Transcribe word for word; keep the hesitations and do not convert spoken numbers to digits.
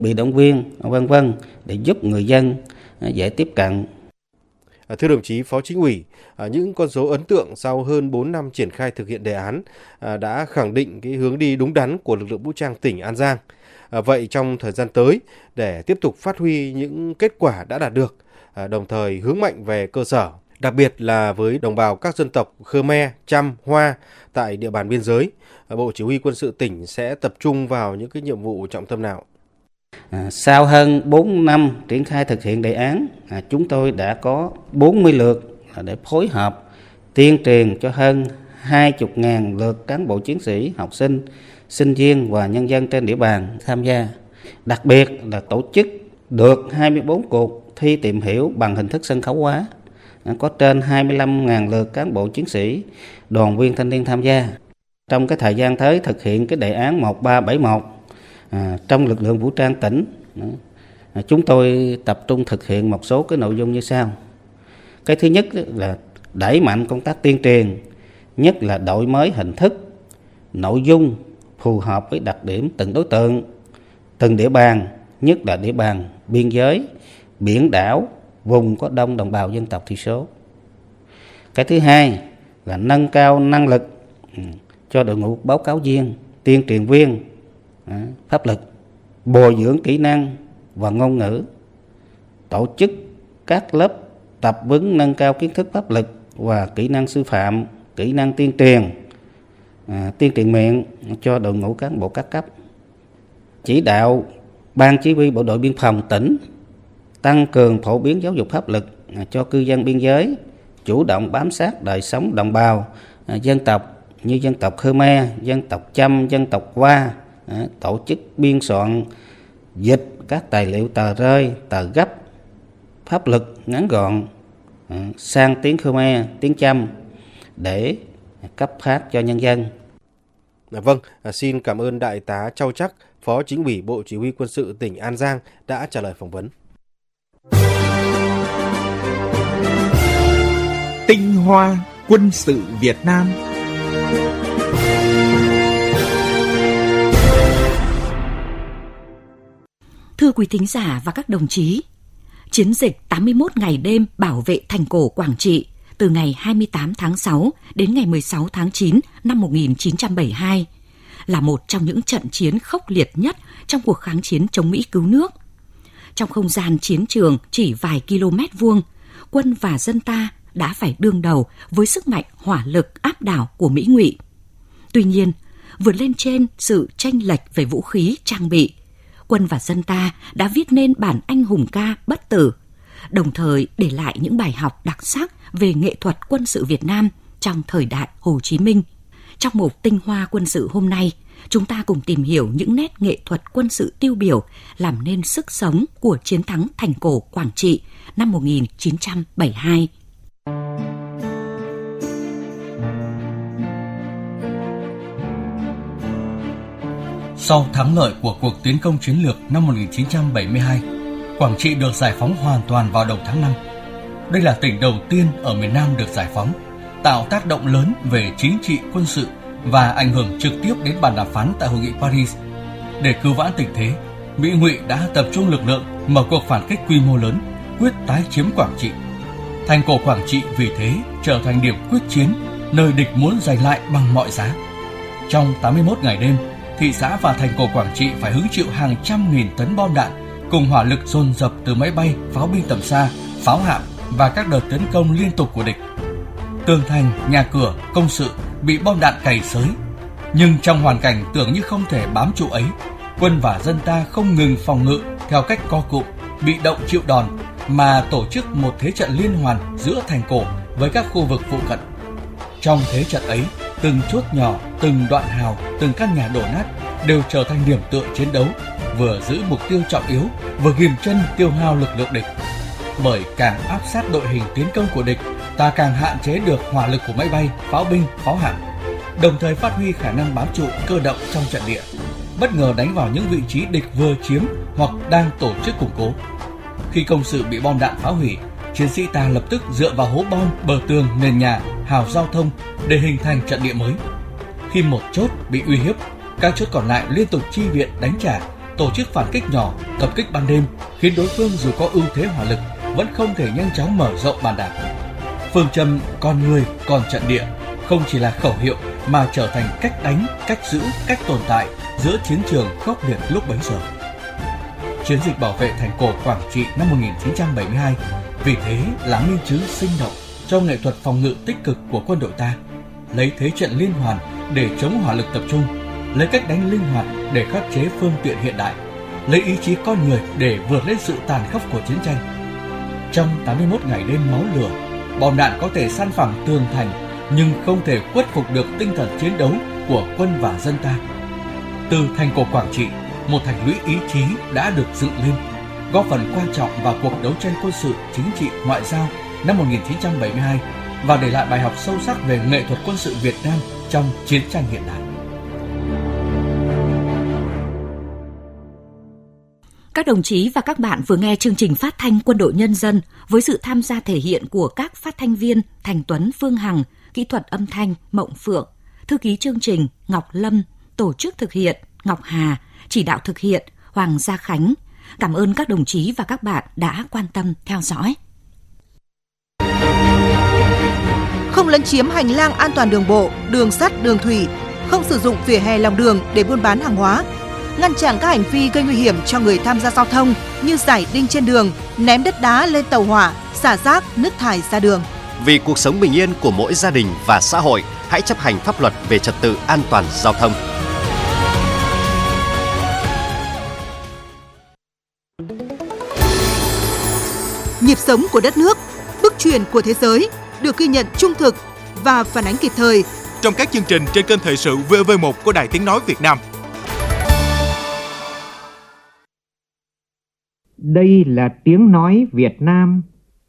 bị động viên, vân vân để giúp người dân dễ tiếp cận. Thưa đồng chí Phó Chính ủy, những con số ấn tượng sau hơn bốn năm triển khai thực hiện đề án đã khẳng định cái hướng đi đúng đắn của lực lượng vũ trang tỉnh An Giang. Vậy trong thời gian tới, để tiếp tục phát huy những kết quả đã đạt được, đồng thời hướng mạnh về cơ sở, đặc biệt là với đồng bào các dân tộc Khmer, Chăm, Hoa tại địa bàn biên giới, Bộ Chỉ huy Quân sự tỉnh sẽ tập trung vào những cái nhiệm vụ trọng tâm nào? À, sau hơn bốn năm triển khai thực hiện đề án, à, chúng tôi đã có bốn mươi lượt để phối hợp tuyên truyền cho hơn hai mươi nghìn lượt cán bộ chiến sĩ, học sinh, sinh viên và nhân dân trên địa bàn tham gia. Đặc biệt là tổ chức được hai mươi tư cuộc thi tìm hiểu bằng hình thức sân khấu hóa, à, có trên hai mươi lăm nghìn lượt cán bộ chiến sĩ, đoàn viên thanh niên tham gia. Trong cái thời gian tới thực hiện cái đề án một ba bảy một, À, trong lực lượng vũ trang tỉnh, à, chúng tôi tập trung thực hiện một số cái nội dung như sau. Cái thứ nhất là đẩy mạnh công tác tuyên truyền, nhất là đổi mới hình thức, nội dung phù hợp với đặc điểm từng đối tượng, từng địa bàn, nhất là địa bàn biên giới, biển đảo, vùng có đông đồng bào dân tộc thiểu số. Cái thứ hai là nâng cao năng lực cho đội ngũ báo cáo viên, tuyên truyền viên, pháp luật, bồi dưỡng kỹ năng và ngôn ngữ, tổ chức các lớp tập huấn nâng cao kiến thức pháp luật và kỹ năng sư phạm, kỹ năng tuyên truyền, à, tuyên truyền miệng cho đội ngũ cán bộ các cấp. Chỉ đạo Ban Chỉ huy Bộ đội Biên phòng tỉnh tăng cường phổ biến giáo dục pháp luật à, cho cư dân biên giới, chủ động bám sát đời sống đồng bào à, dân tộc như dân tộc Khmer, dân tộc Chăm, dân tộc Hoa, à, tổ chức biên soạn dịch các tài liệu tờ rơi, tờ gấp pháp luật ngắn gọn à, sang tiếng Khmer, tiếng Chăm để cấp phát cho nhân dân. Vâng, xin cảm ơn Đại tá Châu Chắc, Phó Chính ủy Bộ Chỉ huy Quân sự tỉnh An Giang đã trả lời phỏng vấn. Tinh hoa quân sự Việt Nam. Thưa quý thính giả và các đồng chí, chiến dịch tám mươi mốt ngày đêm bảo vệ thành cổ Quảng Trị từ ngày hai mươi tám tháng sáu đến ngày mười sáu tháng chín năm một nghìn chín trăm bảy mươi hai là một trong những trận chiến khốc liệt nhất trong cuộc kháng chiến chống Mỹ cứu nước. Trong không gian chiến trường chỉ vài km vuông, quân và dân ta đã phải đương đầu với sức mạnh hỏa lực áp đảo của Mỹ ngụy. Tuy nhiên, vượt lên trên sự chênh lệch về vũ khí trang bị, quân và dân ta đã viết nên bản anh hùng ca bất tử, đồng thời để lại những bài học đặc sắc về nghệ thuật quân sự Việt Nam trong thời đại Hồ Chí Minh. Trong mục Tinh hoa quân sự hôm nay, chúng ta cùng tìm hiểu những nét nghệ thuật quân sự tiêu biểu làm nên sức sống của chiến thắng thành cổ Quảng Trị năm một nghìn chín trăm bảy mươi hai. Sau thắng lợi của cuộc tiến công chiến lược năm một nghìn chín trăm bảy mươi hai, Quảng Trị được giải phóng hoàn toàn vào đầu tháng năm. Đây là tỉnh đầu tiên ở miền Nam được giải phóng, tạo tác động lớn về chính trị quân sự và ảnh hưởng trực tiếp đến bàn đàm phán tại Hội nghị Paris. Để cứu vãn tình thế, Mỹ ngụy đã tập trung lực lượng mở cuộc phản kích quy mô lớn, quyết tái chiếm Quảng Trị. Thành cổ Quảng Trị vì thế trở thành điểm quyết chiến, nơi địch muốn giành lại bằng mọi giá. Trong tám mươi mốt ngày đêm, thị xã và thành cổ Quảng Trị phải hứng chịu hàng trăm nghìn tấn bom đạn cùng hỏa lực dồn dập từ máy bay, pháo binh tầm xa, pháo hạm và các đợt tấn công liên tục của địch. Tường thành, nhà cửa, công sự bị bom đạn cày xới. Nhưng trong hoàn cảnh tưởng như không thể bám trụ ấy, quân và dân ta không ngừng phòng ngự theo cách co cụm, bị động chịu đòn mà tổ chức một thế trận liên hoàn giữa thành cổ với các khu vực phụ cận. Trong thế trận ấy, từng chốt nhỏ, từng đoạn hào, từng căn nhà đổ nát đều trở thành điểm tựa chiến đấu, vừa giữ mục tiêu trọng yếu, vừa ghim chân tiêu hao lực lượng địch. Bởi càng áp sát đội hình tiến công của địch, ta càng hạn chế được hỏa lực của máy bay, pháo binh, pháo hạm, đồng thời phát huy khả năng bám trụ cơ động trong trận địa, bất ngờ đánh vào những vị trí địch vừa chiếm hoặc đang tổ chức củng cố. Khi công sự bị bom đạn phá hủy, chiến sĩ ta lập tức dựa vào hố bom, bờ tường, nền nhà, hào giao thông để hình thành trận địa mới. Khi một chốt bị uy hiếp, các chốt còn lại liên tục chi viện đánh trả, tổ chức phản kích nhỏ, tập kích ban đêm khiến đối phương dù có ưu thế hỏa lực vẫn không thể nhanh chóng mở rộng bàn đạp. Phương châm con người còn trận địa không chỉ là khẩu hiệu mà trở thành cách đánh, cách giữ, cách tồn tại giữa chiến trường khốc liệt lúc bấy giờ. Chiến dịch bảo vệ thành cổ Quảng Trị năm một nghìn chín trăm bảy mươi hai vì thế là minh chứng sinh động cho nghệ thuật phòng ngự tích cực của quân đội ta, lấy thế trận liên hoàn để chống hỏa lực tập trung, lấy cách đánh linh hoạt để khắc chế phương tiện hiện đại, lấy ý chí con người để vượt lên sự tàn khốc của chiến tranh. Trong tám mươi mốt ngày đêm máu lửa, bom đạn có thể san phẳng tường thành nhưng không thể khuất phục được tinh thần chiến đấu của quân và dân ta. Từ thành cổ Quảng Trị, một thành lũy ý chí đã được dựng lên, góp phần quan trọng vào cuộc đấu tranh quân sự, chính trị, ngoại giao năm một nghìn chín trăm bảy mươi hai và để lại bài học sâu sắc về nghệ thuật quân sự Việt Nam trong chiến tranh hiện đại. Các đồng chí và các bạn vừa nghe chương trình phát thanh Quân đội Nhân dân với sự tham gia thể hiện của các phát thanh viên Thành Tuấn, Phương Hằng, kỹ thuật âm thanh Mộng Phượng, thư ký chương trình Ngọc Lâm, tổ chức thực hiện Ngọc Hà, chỉ đạo thực hiện Hoàng Gia Khánh. Cảm ơn các đồng chí và các bạn đã quan tâm theo dõi. Không lấn chiếm hành lang an toàn đường bộ, đường sắt, đường thủy, không sử dụng vỉa hè lòng đường để buôn bán hàng hóa, ngăn chặn các hành vi gây nguy hiểm cho người tham gia giao thông như rải đinh trên đường, ném đất đá lên tàu hỏa, xả rác, nước thải ra đường. Vì cuộc sống bình yên của mỗi gia đình và xã hội, hãy chấp hành pháp luật về trật tự an toàn giao thông. Nhịp sống của đất nước, bước chuyển của thế giới được ghi nhận trung thực và phản ánh kịp thời trong các chương trình trên kênh thời sự vê o vê một của Đài Tiếng nói Việt Nam. Đây là Tiếng nói Việt Nam